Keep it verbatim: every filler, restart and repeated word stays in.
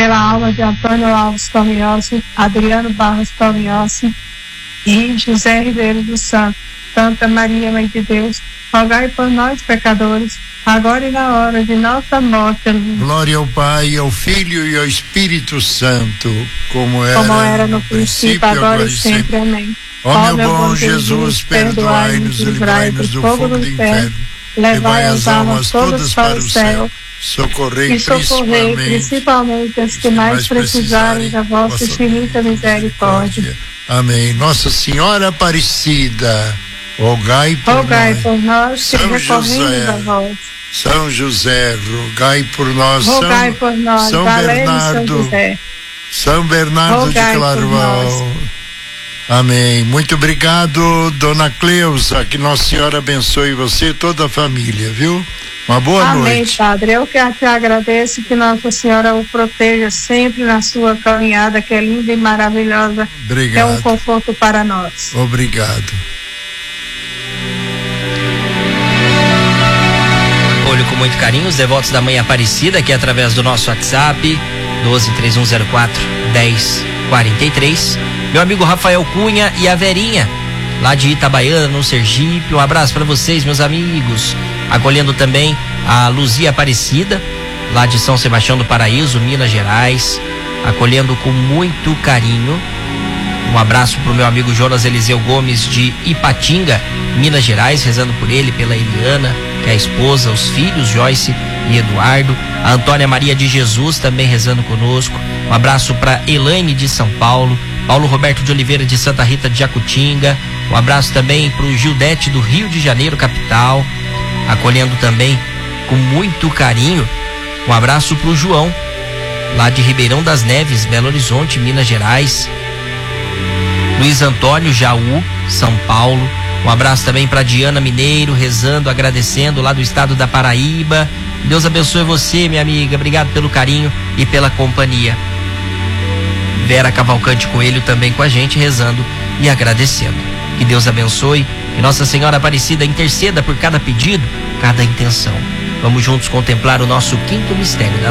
pela alma de Antônio Alves Tomiossi, Adriano Barros Tomiossi e José Ribeiro dos Santos. Santa Maria, Mãe de Deus, rogai por nós, pecadores, agora e na hora de nossa morte. Amém. Glória ao Pai, ao Filho e ao Espírito Santo, como era, como era no, no princípio, agora e sempre. sempre. Amém. Ó meu bom Jesus, perdoai-nos e livrai-nos do fogo do inferno, levai as almas todas para o céu, socorrei e socorrei principalmente as que mais precisarem da vossa infinita misericórdia. Amém. Nossa Senhora Aparecida, rogai por rogai nós. por nós, que São recorremos a vós. São José, rogai por nós. Rogai São, por nós. São Bernardo, São, José. São Bernardo rogai de Claraval. Amém. Muito obrigado, dona Cleusa. Que Nossa Senhora abençoe você e toda a família, viu? Uma boa Amém, noite. Amém, Padre. Eu que te agradeço, que Nossa Senhora o proteja sempre na sua caminhada, que é linda e maravilhosa. Obrigado. É um conforto para nós. Obrigado. Olho com muito carinho os devotos da Mãe Aparecida, que é através do nosso WhatsApp doze, três um zero quatro, dez quarenta e três. Meu amigo Rafael Cunha e a Verinha, lá de Itabaiana, no Sergipe. Um abraço para vocês, meus amigos. Acolhendo também a Luzia Aparecida, lá de São Sebastião do Paraíso, Minas Gerais. Acolhendo com muito carinho. Um abraço pro meu amigo Jonas Eliseu Gomes de Ipatinga, Minas Gerais, rezando por ele, pela Eliana, que é a esposa, os filhos Joyce e Eduardo. A Antônia Maria de Jesus também rezando conosco. Um abraço para Elaine de São Paulo, Paulo Roberto de Oliveira de Santa Rita de Jacutinga. Um abraço também pro Gildete do Rio de Janeiro, capital, acolhendo também com muito carinho. Um abraço pro João, lá de Ribeirão das Neves, Belo Horizonte, Minas Gerais. Luiz Antônio, Jaú, São Paulo. Um abraço também para Diana Mineiro, rezando, agradecendo, lá do estado da Paraíba. Deus abençoe você, minha amiga. Obrigado pelo carinho e pela companhia. Vera Cavalcante Coelho também com a gente, rezando e agradecendo. Que Deus abençoe, que Nossa Senhora Aparecida interceda por cada pedido, cada intenção. Vamos juntos contemplar o nosso quinto mistério da